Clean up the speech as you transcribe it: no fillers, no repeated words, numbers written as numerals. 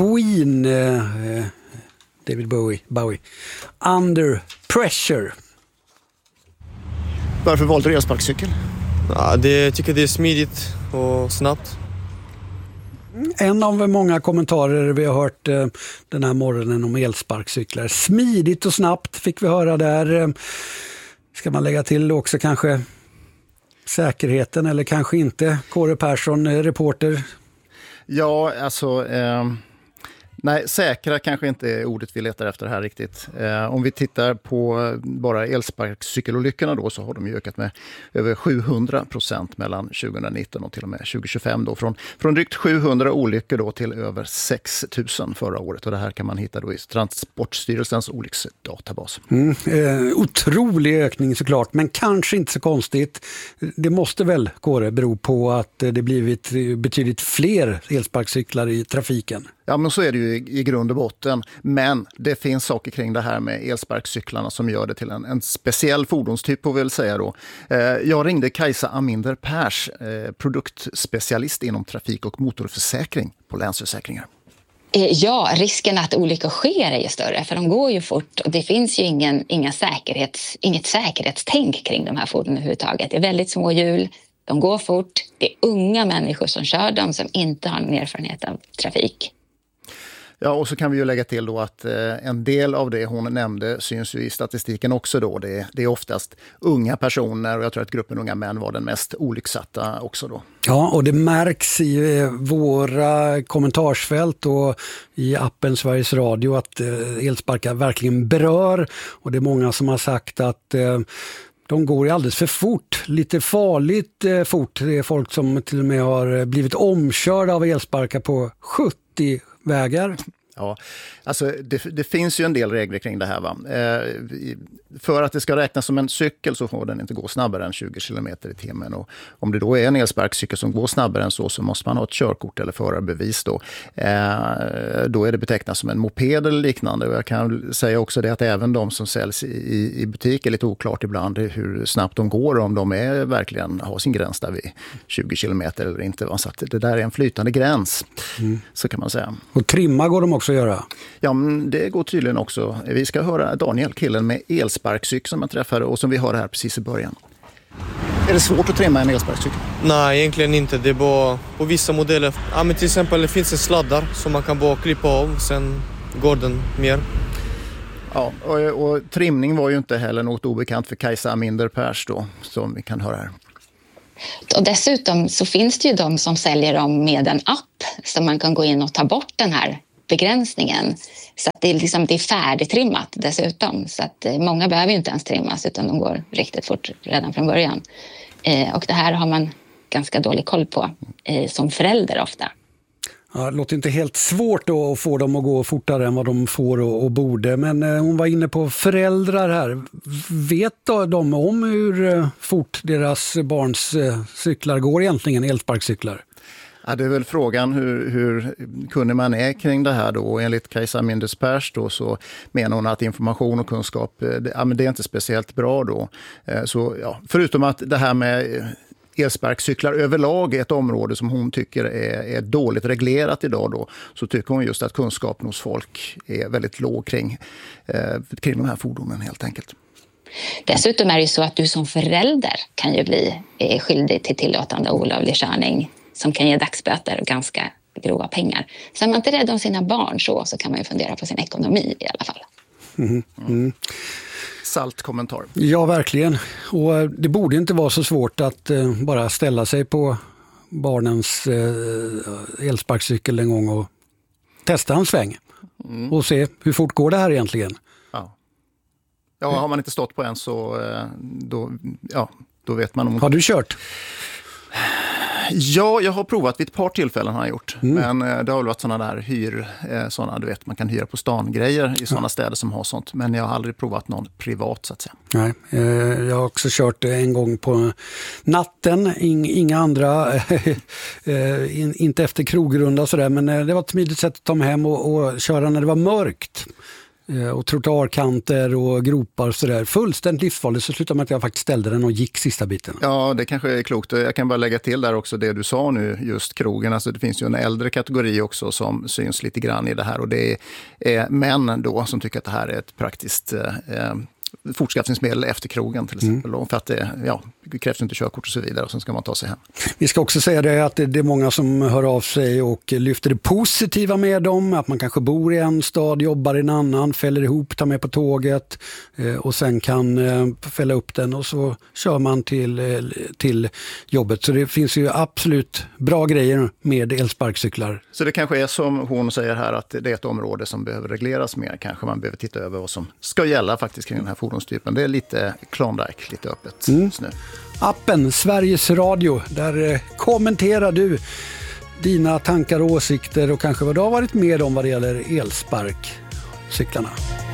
Queen, David Bowie. Under Pressure. Varför valde du elsparkcykel? Ja, jag tycker det är smidigt och snabbt. En av många kommentarer vi har hört den här morgonen om elsparkcyklar. Smidigt och snabbt fick vi höra där. Ska man lägga till också kanske säkerheten eller kanske inte? Kåre Persson, reporter. Ja, alltså... Nej, säkra kanske inte är ordet vi letar efter här riktigt. Om vi tittar på bara elsparkcykelolyckorna då, så har de ju ökat med över 700% mellan 2019 och till och med 2025 då. Från drygt 700 olyckor då till över 6 000 förra året. Och det här kan man hitta då i Transportstyrelsens olycksdatabas. Otrolig ökning såklart, men kanske inte så konstigt. Det måste väl, Kåre, bero på att det blivit betydligt fler elsparkcyklar i trafiken. Ja, men så är det ju i grund och botten. Men det finns saker kring det här med elsparkcyklarna som gör det till en speciell fordonstyp, får vi väl säga då. Jag ringde Kajsa Aminder Pers, produktspecialist inom trafik- och motorförsäkring på Länsförsäkringar. Ja, risken att olyckor sker är ju större, för de går ju fort och det finns ju inget säkerhetstänk kring de här fordonen överhuvudtaget. Det är väldigt små hjul, de går fort, det är unga människor som kör dem som inte har någon erfarenhet av trafik. Ja, och så kan vi ju lägga till då att en del av det hon nämnde syns ju i statistiken också då. Det är oftast unga personer och jag tror att gruppen unga män var den mest olyckssatta också då. Ja, och det märks i våra kommentarsfält och i appen Sveriges Radio att elsparkar verkligen berör, och det är många som har sagt att de går alldeles för fort, lite farligt fort. Det är folk som till och med har blivit omkörda av elsparkar på 70 vägar. Ja, alltså det finns ju en del regler kring det här, va. För att det ska räknas som en cykel så får den inte gå snabbare än 20 km i timmen. Och om det då är en elsparkcykel som går snabbare än så måste man ha ett körkort eller förarbevis då. Då är det betecknat som en moped eller liknande. Och jag kan säga också det att även de som säljs i butik är lite oklart ibland hur snabbt de går, om de verkligen har sin gräns där vid 20 km eller inte. Så att det där är en flytande gräns, så kan man säga. Och trimma går de också att göra? Ja, men det går tydligen också. Vi ska höra Daniel, killen med elsparkcykel som man träffade och som vi hörde här precis i början. Är det svårt att trimma en elsparkcykel? Nej, egentligen inte. Det är bara på vissa modeller. Ja, men till exempel det finns en sladdar som man kan bara klippa av, sen går den mer. Ja, och trimning var ju inte heller något obekant för Kajsa Aminder Pers då, som vi kan höra här. Och dessutom så finns det ju de som säljer dem med en app så man kan gå in och ta bort den här begränsningen. Så att det är färdigtrimmat dessutom. Så att många behöver ju inte ens trimmas utan de går riktigt fort redan från början. Och det här har man ganska dålig koll på som förälder ofta. Ja, det låter inte helt svårt då att få dem att gå fortare än vad de får och borde. Men hon var inne på föräldrar här. Vet då de om hur fort deras barns cyklar går egentligen, elsparkcyklar? Ja, det är väl frågan hur kunnig man är kring det här då. Enligt Kajsa Aminder Pers då så menar hon att information och kunskap, det är inte speciellt bra då. Så ja, förutom att det här med elsparkcyklar överlag är ett område som hon tycker är dåligt reglerat idag då, så tycker hon just att kunskapen hos folk är väldigt låg kring de här fordonen helt enkelt. Dessutom är det ju så att du som förälder kan ju bli skyldig till tillåtande olovlig körning som kan ge dagsböter och ganska grova pengar. Så är man inte rädd om sina barn så kan man ju fundera på sin ekonomi i alla fall. Salt kommentar. Ja, verkligen. Och det borde inte vara så svårt att bara ställa sig på barnens elsparkcykel en gång och testa en sväng. Och se hur fort går det här egentligen. Ja, har man inte stått på en så då vet man om... Har du kört? Ja, jag har provat vid ett par tillfällen har jag gjort. Men det har varit sådana där sådana, du vet, man kan hyra på stan grejer i sådana städer som har sånt. Men jag har aldrig provat någon privat så att säga. Nej, jag har också kört en gång på natten. Inga andra, inte efter krogrunda sådär. Men det var ett smidigt sätt att ta mig hem och köra när det var mörkt. och trottoarkanter och gropar och sådär. Fullständigt livsfarligt, så slutade med att jag faktiskt ställde den och gick sista biten. Ja, det kanske är klokt. Jag kan bara lägga till där också det du sa nu, just krogen. Alltså det finns ju en äldre kategori också som syns lite grann i det här, och det är män då som tycker att det här är ett praktiskt fortskaffningsmedel efter krogen till exempel. För att det krävs inte körkort och så vidare, och sen ska man ta sig hem. Vi ska också säga det att det är många som hör av sig och lyfter det positiva med dem. Att man kanske bor i en stad, jobbar i en annan, fäller ihop, tar med på tåget och sen kan fälla upp den och så kör man till jobbet. Så det finns ju absolut bra grejer med elsparkcyklar. Så det kanske är som hon säger här, att det är ett område som behöver regleras mer. Kanske man behöver titta över vad som ska gälla faktiskt kring den här fordonstypen. Det är lite Klondike, lite öppet just nu. Appen Sveriges Radio, där kommenterar du dina tankar och åsikter och kanske vad du har varit med om vad det gäller elsparkcyklarna.